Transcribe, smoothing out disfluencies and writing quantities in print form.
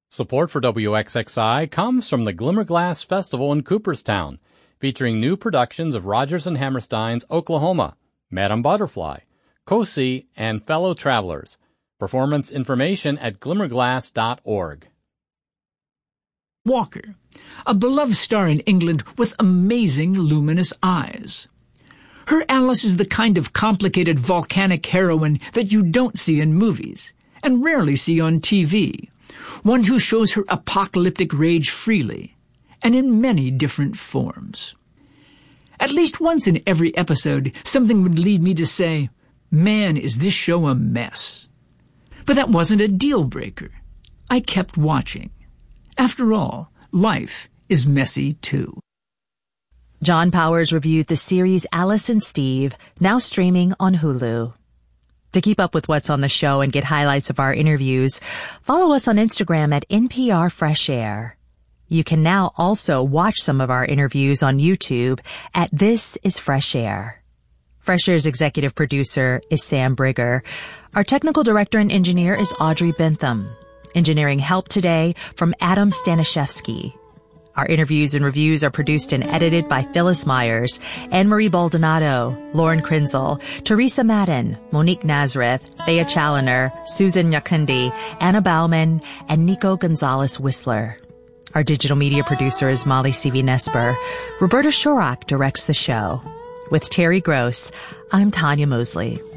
Support for WXXI comes from the Glimmerglass Festival in Cooperstown, featuring new productions of Rodgers and Hammerstein's Oklahoma, Madame Butterfly, Cosi, and Fellow Travelers. Performance information at glimmerglass.org. Walker, a beloved star in England with amazing luminous eyes. Her Alice is the kind of complicated volcanic heroine that you don't see in movies, and rarely see on TV. One who shows her apocalyptic rage freely, and in many different forms. At least once in every episode, something would lead me to say, "Man, is this show a mess." But that wasn't a deal-breaker. I kept watching. After all, life is messy too. John Powers reviewed the series Alice and Steve, now streaming on Hulu. To keep up with what's on the show and get highlights of our interviews, follow us on Instagram at NPR Fresh Air. You can now also watch some of our interviews on YouTube at This Is Fresh Air. Fresh Air's executive producer is Sam Brigger. Our technical director and engineer is Audrey Bentham. Engineering help today from Adam Staniszewski. Our interviews and reviews are produced and edited by Phyllis Myers, Anne-Marie Baldonado, Lauren Krenzel, Teresa Madden, Monique Nazareth, Thea Challoner, Susan Nyakundi, Anna Bauman, and Nico Gonzalez-Whistler. Our digital media producer is Molly C.V. Roberta Shorak directs the show. With Terry Gross, I'm Tanya Mosley.